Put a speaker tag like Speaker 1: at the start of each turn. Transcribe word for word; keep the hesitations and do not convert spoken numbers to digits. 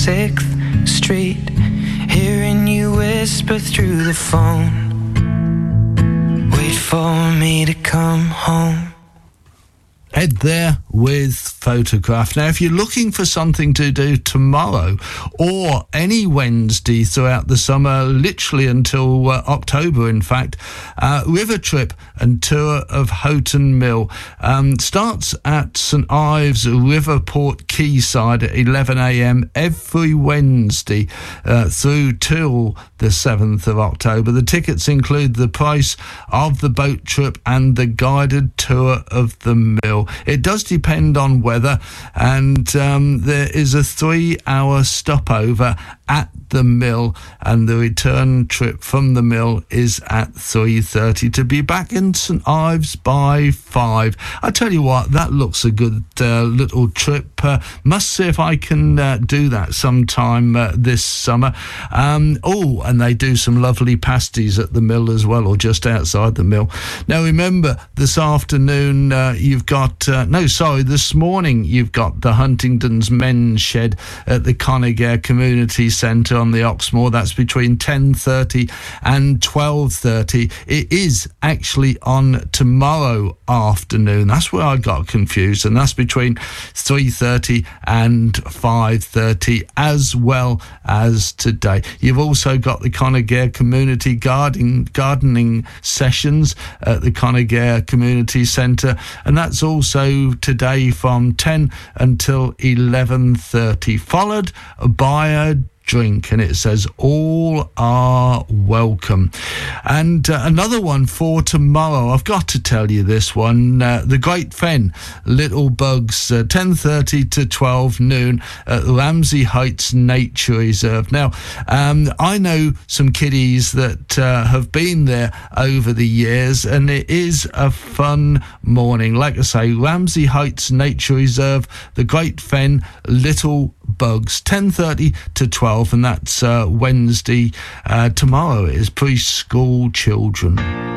Speaker 1: sixth Street, hearing you whisper through the phone, wait for me to come home.
Speaker 2: Ed there with Photograph. Now, if you're looking for something to do tomorrow or any Wednesday throughout the summer, literally until uh, October, in fact, uh, River Trip and Tour of Houghton Mill um, starts at St Ives, Riverport Quayside at eleven a.m. every Wednesday uh, through till the seventh of October. The tickets include the price of the boat trip and the guided tour of the mill. It does depend on weather, and um, there is a three-hour stopover at the mill, and the return trip from the mill is at three thirty to be back in St Ives by five. I tell you what, that looks a good uh, little trip. Uh, must see if I can uh, do that sometime uh, this summer. Um, oh, and they do some lovely pasties at the mill as well, or just outside the mill. Now remember, this afternoon uh, you've got, uh, no, sorry, this morning you've got the Huntingdon's Men's Shed at the Conager Community Centre on the Oxmoor. That's between ten thirty and twelve thirty. It is actually on tomorrow afternoon. That's where I got confused, and that's between three thirty and five thirty as well as today. You've also got the Conager Community Gardening, gardening sessions at the Conager Community Centre, and that's also today from ten until eleven thirty, followed by a drink, and it says all are welcome. And uh, another one for tomorrow, I've got to tell you this one, uh, the Great Fen Little Bugs, uh, ten thirty to twelve noon at Ramsey Heights Nature Reserve. Now um, I know some kiddies that uh, have been there over the years, and it is a fun morning. Like I say, Ramsey Heights Nature Reserve, the Great Fen Little Bugs, ten thirty to twelve, and that's uh, Wednesday. Uh, tomorrow is preschool children.